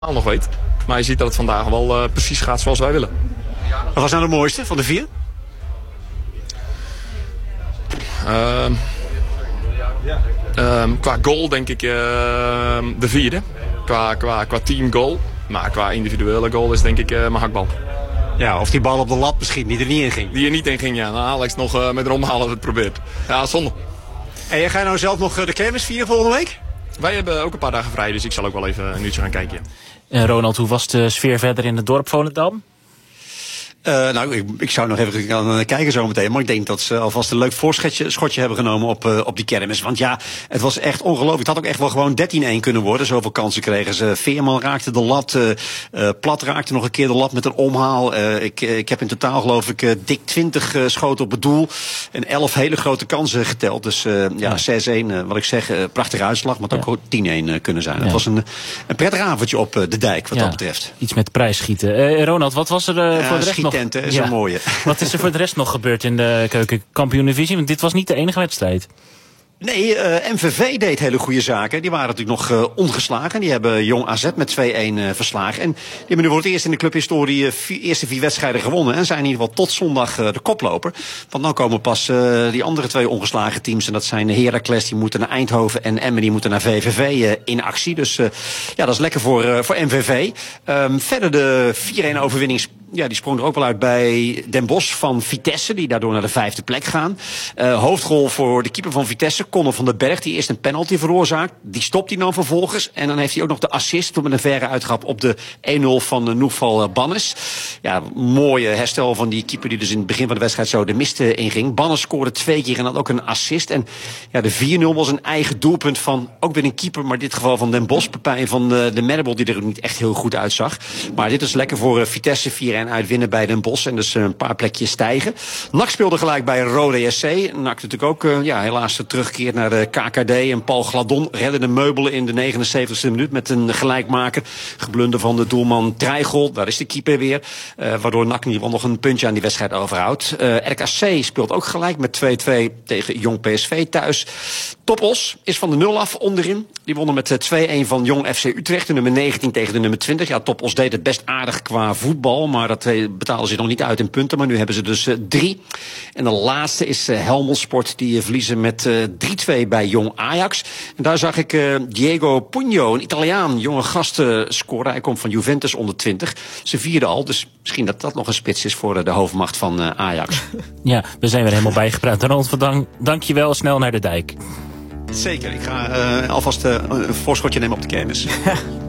nog weet. Maar je ziet dat het vandaag wel precies gaat zoals wij willen. Wat was nou de mooiste van de 4? Qua goal denk ik de 4e. Qua teamgoal. Maar qua individuele goal is denk ik mijn hakbal. Ja, of die bal op de lat misschien die er niet in ging. Die er niet in ging, ja. Nou, Alex nog met een omhalen het probeert. Ja, zonde. En ga je nou zelf nog de kermis vieren volgende week? Wij hebben ook een paar dagen vrij, dus ik zal ook wel even een uurtje gaan kijken. En Ronald, hoe was de sfeer verder in het dorp Volendam? Ik zou nog even gaan kijken zo meteen. Maar ik denk dat ze alvast een leuk voorschotje hebben genomen op die kermis. Want ja, het was echt ongelooflijk. Het had ook echt wel gewoon 13-1 kunnen worden. Zoveel kansen kregen ze. Veerman raakte de lat. Plat raakte nog een keer de lat met een omhaal. Ik heb in totaal geloof ik dik 20 schoten op het doel. En 11 hele grote kansen geteld. Dus 6-1, wat ik zeg, prachtige uitslag. Maar het had ook 10-1 kunnen zijn. Ja. Het was een prettig avondje op de dijk wat dat betreft. Iets met prijsschieten. Ronald, wat was er voor de rest nog? Is een mooie. Wat is er voor de rest nog gebeurd in de keukenkampioen-divisie? Want dit was niet de enige wedstrijd. Nee, MVV deed hele goede zaken. Die waren natuurlijk nog ongeslagen. Die hebben Jong AZ met 2-1 verslagen. En die hebben nu voor het eerst in de clubhistorie eerste 4 wedstrijden gewonnen. En zijn in ieder geval tot zondag de koploper. Want dan komen pas die andere 2 ongeslagen teams. En dat zijn Heracles, die moeten naar Eindhoven. En Emmen, die moeten naar VVV in actie. Dus dat is lekker voor MVV. Verder de 4-1 overwinning. Ja, die sprong er ook wel uit bij Den Bosch van Vitesse, die daardoor naar de 5e plek gaan. Hoofdrol voor de keeper van Vitesse, Conor van den Berg, die eerst een penalty veroorzaakt. Die stopt hij dan vervolgens. En dan heeft hij ook nog de assist met een verre uitgrap op de 1-0 van Noufal Bannes. Ja, mooie herstel van die keeper die dus in het begin van de wedstrijd zo de mist inging. Bannes scoorde 2 keer en dan ook een assist. En ja, de 4-0 was een eigen doelpunt van ook weer een keeper, maar in dit geval van Den Bosch. Pepijn van de Merrebel, die er niet echt heel goed uitzag. Maar dit is lekker voor Vitesse 4 en uitwinnen bij Den Bosch. En dus een paar plekjes stijgen. NAC speelde gelijk bij Rode SC. NAC natuurlijk ook helaas terugkeert naar de KKD. En Paul Gladon redde de meubelen in de 79e minuut met een gelijkmaker. Geblunder van de doelman Trijgel. Daar is de keeper weer. Waardoor NAC in ieder geval nog een puntje aan die wedstrijd overhoudt. RKC speelt ook gelijk met 2-2 tegen Jong PSV thuis. Topos is van de 0 af onderin. Die wonnen met 2-1 van Jong FC Utrecht. De nummer 19 tegen de nummer 20. Ja, Topos deed het best aardig qua voetbal. Maar dat betalen ze nog niet uit in punten. Maar nu hebben ze dus 3. En de laatste is Helmond Sport. Die verliezen met 3-2 bij Jong Ajax. En daar zag ik Diego Pugno, een Italiaan, jonge gast scoren. Hij komt van Juventus onder 20. Ze vierde al. Dus misschien dat dat nog een spits is voor de hoofdmacht van Ajax. Ja, we zijn weer helemaal bijgepraat. Ronald van Dam, dank je wel. Snel naar de dijk. Zeker. Ik ga alvast een voorschotje nemen op de kermis.